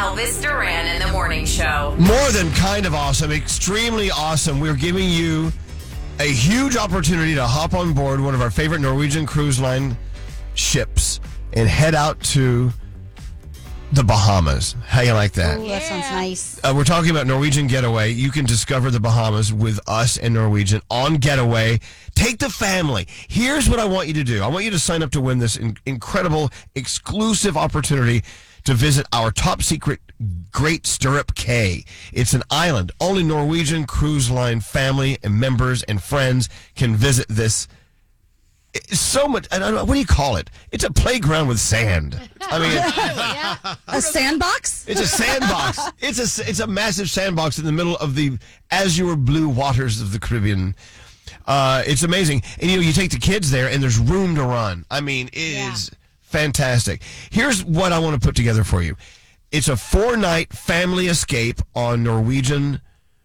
Elvis Duran in the Morning Show. More than kind of awesome, extremely awesome. We're giving you a huge opportunity to hop on board one of our favorite Norwegian Cruise Line ships and head out to the Bahamas. How you like that? Ooh, that sounds nice. We're talking about Norwegian Getaway. You can discover the Bahamas with us and Norwegian on Getaway. Take the family. Here's what I want you to do. I want you to sign up to win this incredible, exclusive opportunity to visit our top secret Great Stirrup Cay. It's an island. Only Norwegian Cruise Line family and members and friends can visit this. It's so much. I don't know, what do you call it? It's a playground with sand. I mean, a sandbox? It's a sandbox. It's a massive sandbox in the middle of the azure blue waters of the Caribbean. It's amazing. And you take the kids there, and there's room to run. I mean, it is fantastic. Here's what I want to put together for you. It's a 4-night family escape on Norwegian.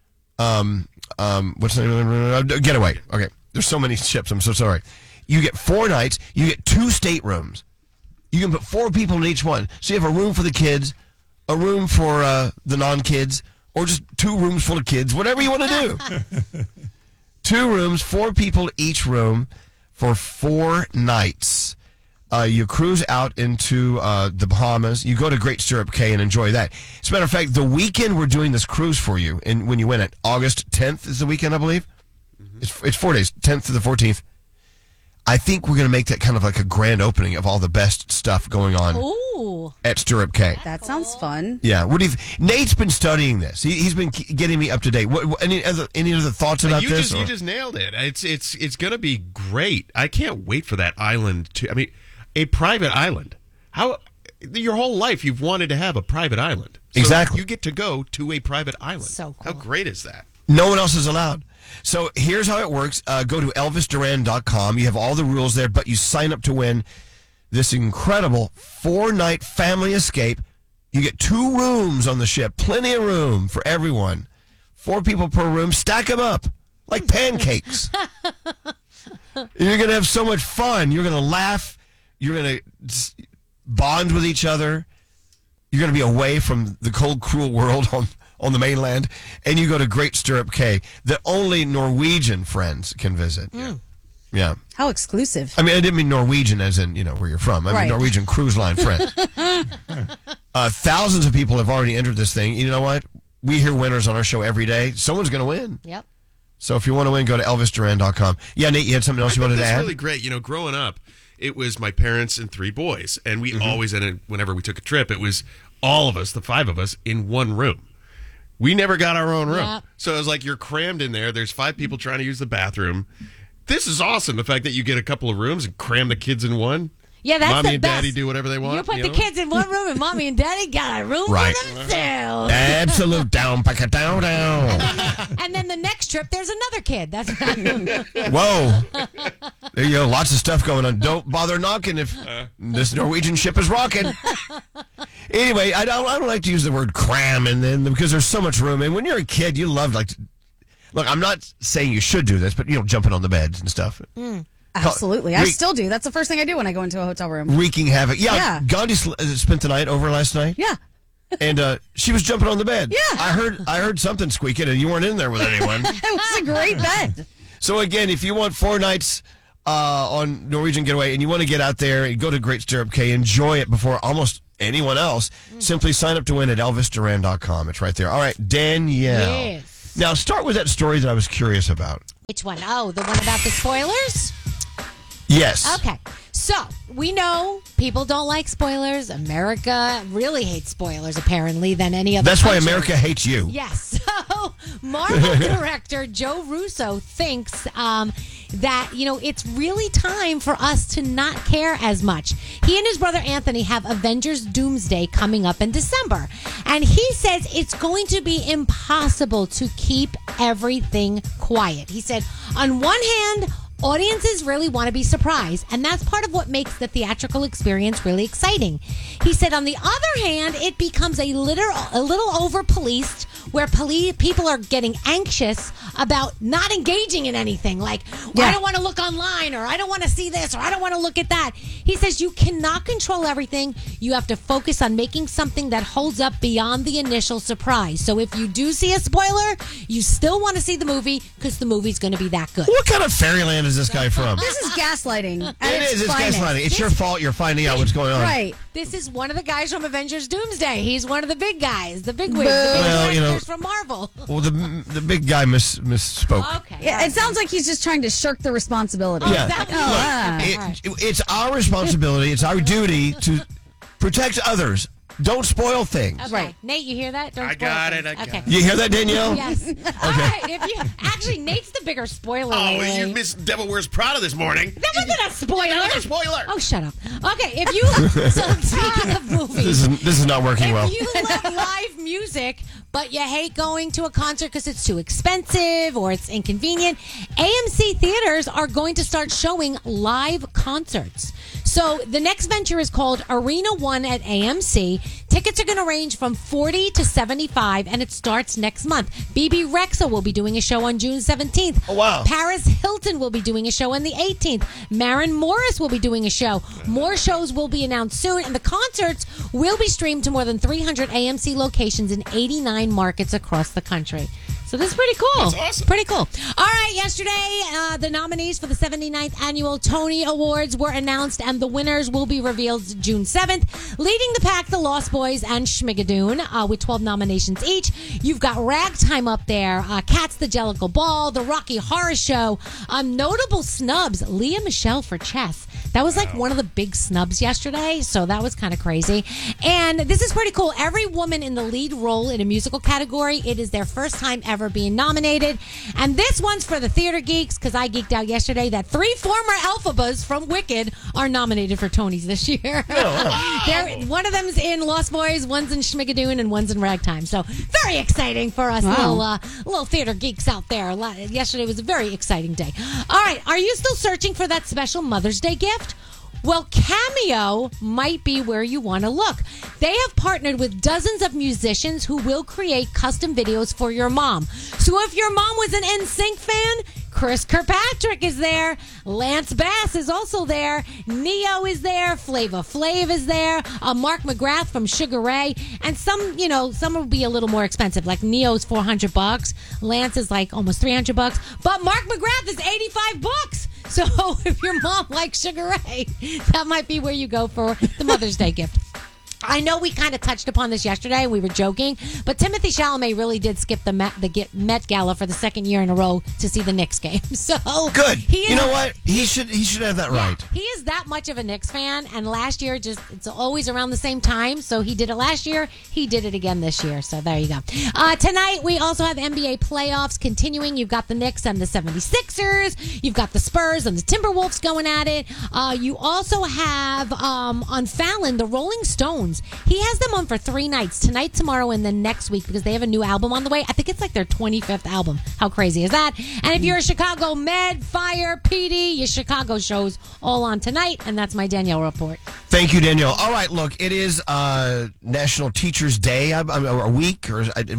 What's the name of it? Getaway. Okay. There's so many ships. I'm so sorry. You get 4 nights. You get 2 staterooms. You can put 4 people in each one. So you have a room for the kids, a room for the non-kids, or just 2 rooms full of kids, whatever you want to do. 2 rooms, 4 people each room for 4 nights. You cruise out into the Bahamas. You go to Great Stirrup Cay and enjoy that. As a matter of fact, the weekend we're doing this cruise for you, and when you win it, August 10th is the weekend, I believe. Mm-hmm. It's 4 days, 10th to the 14th. I think we're going to make that kind of like a grand opening of all the best stuff going on at Stirrup Cay. That sounds fun. Yeah. What do you Nate's been studying this. He's been getting me up to date. Any other thoughts about this? You just nailed it. It's going to be great. I can't wait for that island to. I mean, a private island. How your whole life you've wanted to have a private island. So exactly. You get to go to a private island. So cool. How great is that? No one else is allowed. So here's how it works. Go to ElvisDuran.com. You have all the rules there, but you sign up to win this incredible 4-night family escape. You get 2 rooms on the ship. Plenty of room for everyone. 4 people per room. Stack them up like pancakes. You're going to have so much fun. You're going to laugh. You're going to bond with each other. You're going to be away from the cold, cruel world on the mainland, and you go to Great Stirrup Cay that only Norwegian friends can visit. Yeah. How exclusive. I mean, I didn't mean Norwegian as in, where you're from. I mean Norwegian Cruise Line friends. Thousands of people have already entered this thing. You know what? We hear winners on our show every day. Someone's going to win. Yep. So if you want to win, go to ElvisDuran.com. Yeah, Nate, you had something else you wanted to add? That's really great. Growing up, it was my parents and 3 boys, and we always ended, whenever we took a trip, it was all of us, the 5 of us, in one room. We never got our own room. Yep. So it was like you're crammed in there. There's 5 people trying to use the bathroom. This is awesome, the fact that you get a couple of rooms and cram the kids in one. Yeah, that's Mommy the and best. Daddy do whatever they want. You put the kids in one room and Mommy and Daddy got a room for themselves. Absolute down, pack it down. And then the next trip, there's another kid. That's Whoa. There you go. Lots of stuff going on. Don't bother knocking if this Norwegian ship is rocking. Anyway, I don't like to use the word cram and then because there's so much room. And when you're a kid, you love look, I'm not saying you should do this, but jumping on the beds and stuff. Absolutely. I still do. That's the first thing I do when I go into a hotel room. Wreaking havoc. Yeah. Gandhi spent the night over last night. Yeah. And she was jumping on the bed. Yeah. I heard something squeaking, and you weren't in there with anyone. It was a great bed. So, again, if you want 4 nights on Norwegian Getaway and you want to get out there and go to Great Stirrup Cay, enjoy it before almost anyone else, simply sign up to win at ElvisDuran.com. It's right there. All right, Danielle. Yes. Now, start with that story that I was curious about. Which one? Oh, the one about the spoilers? Yes. Okay. So, we know people don't like spoilers. America really hates spoilers, apparently, than any other That's country. why America hates you. Yes. So, Marvel director Joe Russo thinks that, it's really time for us to not care as much. He and his brother Anthony have Avengers Doomsday coming up in December. And he says it's going to be impossible to keep everything quiet. He said, on one hand, audiences really want to be surprised, and that's part of what makes the theatrical experience really exciting. He said, on the other hand, it becomes a little over-policed where people are getting anxious about not engaging in anything. Like, I don't want to look online, or I don't want to see this, or I don't want to look at that. He says you cannot control everything. You have to focus on making something that holds up beyond the initial surprise. So if you do see a spoiler, you still want to see the movie because the movie's going to be that good. What kind of fairyland is this guy from? This is gaslighting. It's gaslighting. It's your fault you're finding out what's going on. Right. This is one of the guys from Avengers Doomsday. He's one of the big guys, the big wigs, Well, the big directors from Marvel. Well, the big guy misspoke. Okay. Yeah, it sounds like he's just trying to shirk the responsibility. Yeah. Is that what it is? It's our responsibility. It's our duty to protect others. Don't spoil things. Okay. Right. Nate, you hear that? Don't I spoil got things. it, I got Okay. You hear that, Danielle? Yes. All right. Actually, Nate's the bigger spoiler. Oh, lately. you missed Devil Wears Prada this morning. That wasn't a spoiler. That was a spoiler. Oh, shut up. Okay, if you so speaking of movies, This is not working well. if you love live music but you hate going to a concert because it's too expensive or it's inconvenient, AMC theaters are going to start showing live concerts. So the next venture is called Arena One at AMC. Tickets are going to range from $40 to $75, and it starts next month. BB Rexa will be doing a show on June 17th. Oh, wow. Paris Hilton will be doing a show on the 18th. Maren Morris will be doing a show. More shows will be announced soon, and the concerts will be streamed to more than 300 AMC locations in 89 markets across the country. So this is pretty cool. That's awesome. Pretty cool. All right, yesterday, the nominees for the 79th Annual Tony Awards were announced, and the winners will be revealed June 7th. Leading the pack, the Lost Boys and Schmigadoon, with 12 nominations each. You've got Ragtime up there, Cats the Jellicle Ball, The Rocky Horror Show. Notable snubs, Leah Michelle for Chess. That was like one of the big snubs yesterday, so that was kind of crazy. And this is pretty cool. Every woman in the lead role in a musical category, it is their first time ever being nominated. And this one's for the theater geeks, because I geeked out yesterday that 3 former Elphabas from Wicked are nominated for Tonys this year. One of them's in Lost Boys, one's in Schmigadoon, and one's in Ragtime. So very exciting for us little theater geeks out there. Yesterday was a very exciting day. All right, are you still searching for that special Mother's Day gift? Well, Cameo might be where you want to look. They have partnered with dozens of musicians who will create custom videos for your mom. So if your mom was an NSYNC fan, Chris Kirkpatrick is there. Lance Bass is also there. Neo is there. Flava Flav is there. Mark McGrath from Sugar Ray. And some will be a little more expensive. Like Neo's $400. Lance is like almost $300. But Mark McGrath is $85. So if your mom likes Sugar Ray, that might be where you go for the Mother's Day gift. I know we kind of touched upon this yesterday. We were joking, but Timothée Chalamet really did skip the Met Gala for the second year in a row to see the Knicks game. So good. You know what? He should have that right. He is that much of a Knicks fan, and last year it's always around the same time. So he did it last year. He did it again this year. So there you go. Tonight we also have NBA playoffs continuing. You've got the Knicks and the 76ers. You've got the Spurs and the Timberwolves going at it. You also have on Fallon the Rolling Stones. He has them on for 3 nights, tonight, tomorrow, and then next week, because they have a new album on the way. I think it's like their 25th album. How crazy is that? And if you're a Chicago Med, Fire, PD, your Chicago shows all on tonight, and that's my Danielle report. Thank you, Danielle. All right, look, it is National Teachers Day, or a week,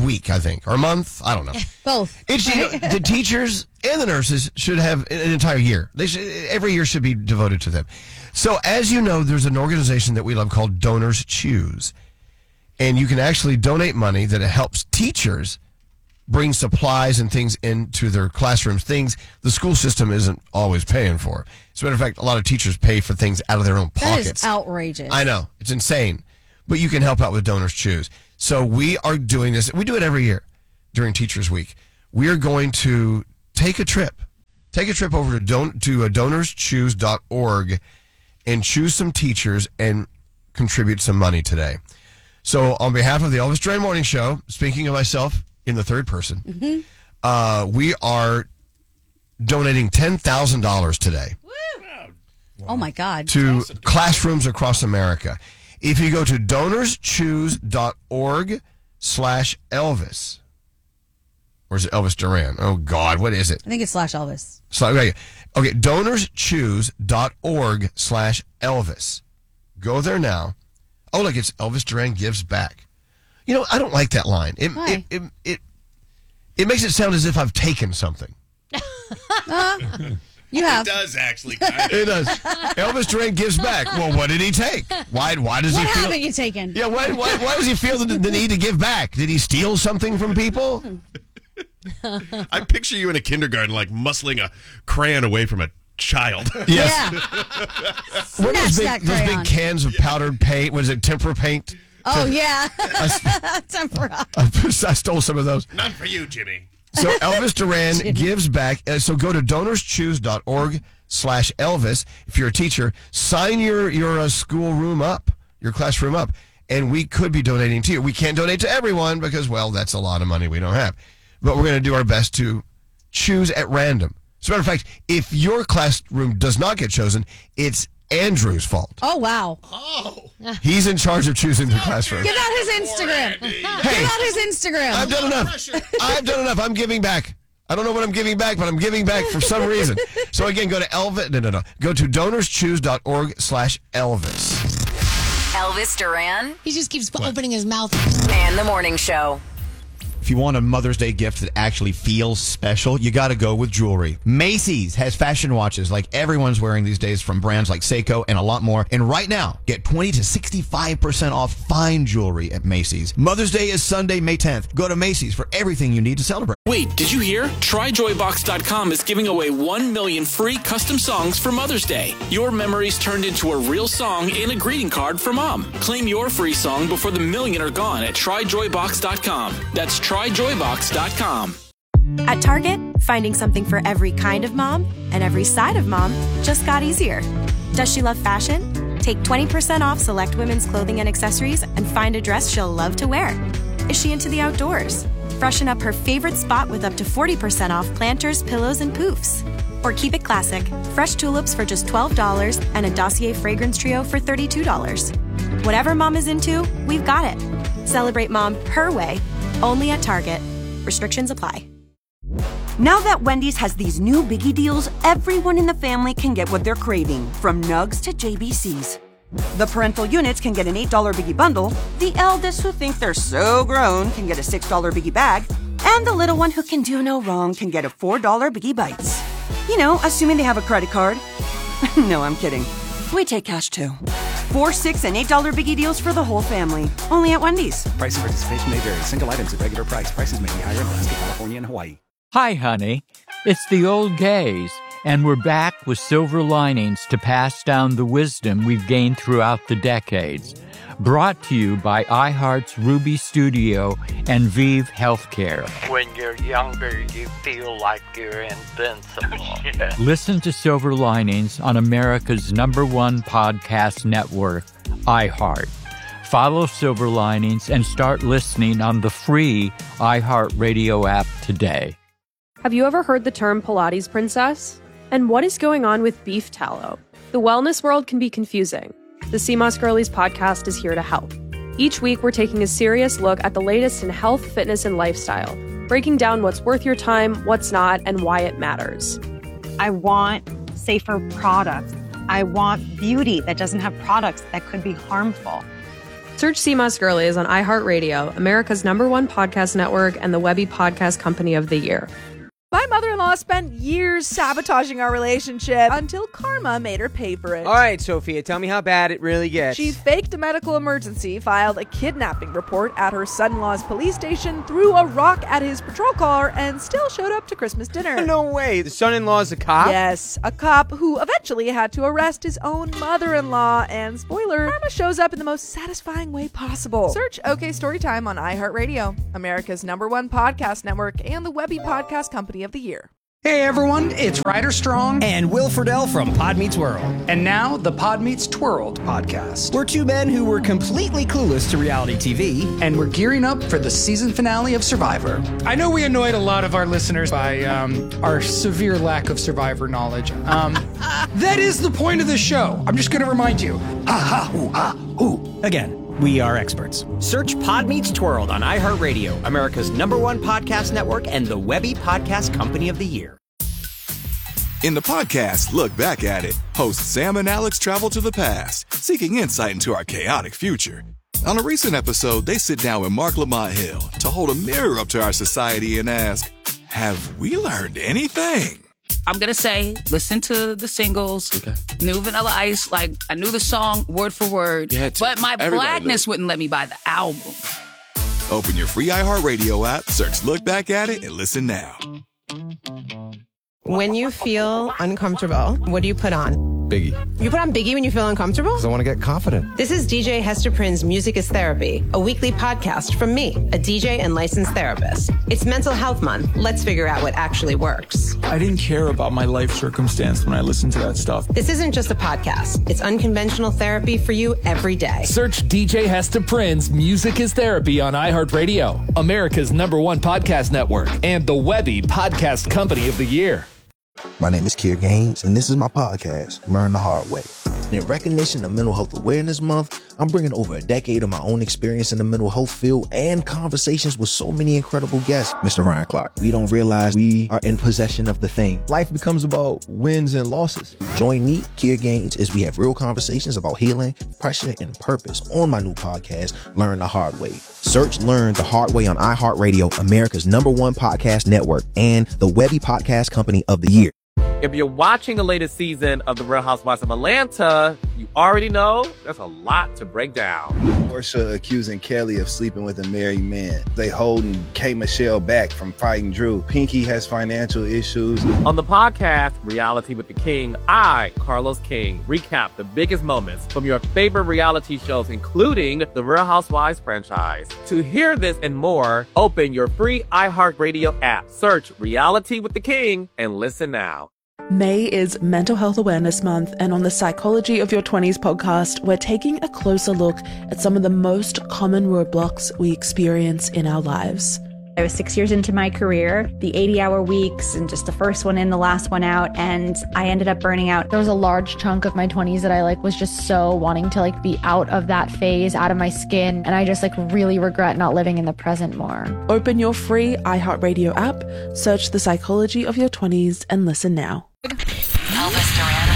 I think, or a month. I don't know. Both. It's the teachers and the nurses should have an entire year. Every year should be devoted to them. So, as you know, there's an organization that we love called Donors Choose. And you can actually donate money that helps teachers bring supplies and things into their classrooms, things the school system isn't always paying for. As a matter of fact, a lot of teachers pay for things out of their own pockets. That is outrageous. I know. It's insane. But you can help out with Donors Choose. So we are doing this. We do it every year during Teachers Week. We are going to take a trip. Take a trip over to donorschoose.org and choose some teachers and contribute some money today. So on behalf of the Elvis Duran Morning Show, speaking of myself in the third person, we are donating $10,000 today. Oh, my God. To classrooms across America. If you go to donorschoose.org/Elvis, or is it Elvis Duran? Oh, God, what is it? I think it's /Elvis. Okay, donorschoose.org/Elvis. Go there now. Oh, look, it's Elvis Duran Gives Back. You know, I don't like that line. Why? It makes it sound as if I've taken something. You have. It does actually. Kind of. It does. Elvis Duran gives back. Well, what did he take? Why does he What feel? haven't you taken? Yeah, why does he feel the need to give back? Did he steal something from people? I picture you in a kindergarten, like muscling a crayon away from a child. Yes. Yeah. What are Snatch that those big crayon. cans of powdered paint? What is it, tempera paint? Oh, yeah. Tempura. I stole some of those. Not for you, Jimmy. So Elvis Duran gives back. So go to donorschoose.org/Elvis. If you're a teacher, sign your school room up, your classroom up, and we could be donating to you. We can't donate to everyone because, well, that's a lot of money we don't have. But we're going to do our best to choose at random. As a matter of fact, if your classroom does not get chosen, it's Andrew's fault. Oh, wow. Oh. He's in charge of choosing the classroom. Give out his Instagram. Hey, Give out his Instagram. I've done enough. I've done enough. I'm giving back. I don't know what I'm giving back, but I'm giving back for some reason. So again, go to Go to donorschoose.org/Elvis. Elvis Duran He just keeps opening his mouth. and the Morning Show. If you want a Mother's Day gift that actually feels special, you got to go with jewelry. Macy's has fashion watches like everyone's wearing these days from brands like Seiko and a lot more. And right now, get 20 to 65% off fine jewelry at Macy's. Mother's Day is Sunday, May 10th. Go to Macy's for everything you need to celebrate. Wait, did you hear? TryJoyBox.com is giving away 1 million free custom songs for Mother's Day. Your memories turned into a real song and a greeting card for Mom. Claim your free song before the million are gone at TryJoyBox.com. That's TryJoyBox.com. At Target, finding something for every kind of mom and every side of mom just got easier. Does she love fashion? Take 20% off select women's clothing and accessories and find a dress she'll love to wear. Is she into the outdoors? Freshen up her favorite spot with up to 40% off planters, pillows, and poofs. Or keep it classic, fresh tulips for just $12 and a Dossier fragrance trio for $32. Whatever mom is into, we've got it. Celebrate mom her way, only at Target. Restrictions apply. Now that Wendy's has these new biggie deals, everyone in the family can get what they're craving, from nugs to JBCs. The parental units can get an $8 biggie bundle, the eldest who think they're so grown can get a $6 biggie bag, and the little one who can do no wrong can get a $4 biggie bites. You know, assuming they have a credit card. No, I'm kidding. We take cash too. 4, 6, and $8 biggie deals for the whole family. Only at Wendy's. Price and participation may vary. Single items at regular price. Prices may be higher in Alaska, California, and Hawaii. Hi, honey. It's the old gays, and we're back with silver linings to pass down the wisdom we've gained throughout the decades. Brought to you by iHeart's Ruby Studio and Vive Healthcare. When you're younger, you feel like you're invincible. Listen to Silver Linings on America's #1 podcast network, iHeart. Follow Silver Linings and start listening on the free iHeartRadio app today. Have you ever heard the term Pilates princess? And what is going on with beef tallow? The wellness world can be confusing. The CMOS Girlies podcast is here to help. Each week, we're taking a serious look at the latest in health, fitness, and lifestyle, breaking down what's worth your time, what's not, and why it matters. I want safer products. I want beauty that doesn't have products that could be harmful. Search CMOS Girlies on iHeartRadio, America's #1 podcast network, and the Webby Podcast Company of the Year. My mother-in-law spent years sabotaging our relationship until karma made her pay for it. All right, Sophia, tell me how bad it really gets. She faked a medical emergency, filed a kidnapping report at her son-in-law's police station, threw a rock at his patrol car, and still showed up to Christmas dinner. No way. The son-in-law's a cop? Yes, a cop who eventually had to arrest his own mother-in-law. And spoiler, karma shows up in the most satisfying way possible. Search OK Storytime on iHeartRadio, America's #1 podcast network, and the Webby Podcast Company of the Year. Hey everyone, it's Ryder Strong and Will Friedle from Pod Meets World. And now the Pod Meets Twirled podcast. We're two men who were completely clueless to reality TV. And we're gearing up for the season finale of Survivor. I know we annoyed a lot of our listeners by our severe lack of Survivor knowledge. That is the point of the show. I'm just going to remind you. Ha ha hoo ha hoo. Again. We are experts. Search Pod Meets Twirled on iHeartRadio, America's #1 podcast network, and the Webby Podcast Company of the Year. In the podcast, Look Back at It, hosts Sam and Alex travel to the past, seeking insight into our chaotic future. On a recent episode, they sit down with Mark Lamont Hill to hold a mirror up to our society and ask, have we learned anything? I'm going to say, listen to the singles. Okay. New Vanilla Ice, like, I knew the song word for word. But my blackness wouldn't let me buy the album. Open your free iHeartRadio app, search Look Back at It, and listen now. When you feel uncomfortable, what do you put on? Biggie. You put on Biggie when you feel uncomfortable? Because I want to get confident. This is DJ Hester Prynne's Music is Therapy, a weekly podcast from me, a DJ and licensed therapist. It's Mental Health Month. Let's figure out what actually works. I didn't care about my life circumstance when I listened to that stuff. This isn't just a podcast. It's unconventional therapy for you every day. Search DJ Hester Prynne's Music is Therapy on iHeartRadio, America's #1 podcast network, and the Webby Podcast Company of the Year. My name is Kier Gaines, and this is my podcast, Learn the Hard Way. In recognition of Mental Health Awareness Month, I'm bringing over a decade of my own experience in the mental health field and conversations with so many incredible guests. Mr. Ryan Clark, we don't realize we are in possession of the thing. Life becomes about wins and losses. Join me, Kier Gaines, as we have real conversations about healing, pressure, and purpose on my new podcast, Learn the Hard Way. Search Learn the Hard Way on iHeartRadio, America's #1 podcast network, and the Webby Podcast Company of the Year. If you're watching the latest season of The Real Housewives of Atlanta, you already know there's a lot to break down. Porsha accusing Kelly of sleeping with a married man. They holding K. Michelle back from fighting Drew. Pinky has financial issues. On the podcast, Reality with the King, I, Carlos King, recap the biggest moments from your favorite reality shows, including the Real Housewives franchise. To hear this and more, open your free iHeartRadio app, search Reality with the King, and listen now. May is Mental Health Awareness Month, and on the Psychology of Your 20s podcast, we're taking a closer look at some of the most common roadblocks we experience in our lives. I was 6 years into my career, the 80-hour weeks and just the first one in, the last one out, and I ended up burning out. There was a large chunk of my 20s that I was just so wanting to be out of that phase, out of my skin, and I just really regret not living in the present more. Open your free iHeartRadio app, search The Psychology of Your 20s, and listen now. Elvis Duran